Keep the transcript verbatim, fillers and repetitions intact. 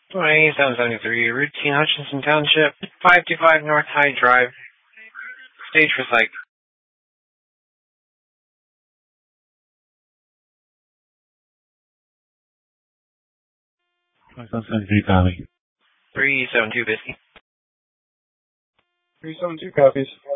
twenty-seven seventy-three, Routine, Hutchinson Township, five two five North High Drive, stage for psych. twenty-seven seventy-three, copy. three seven two, Bisky. three seven two copies.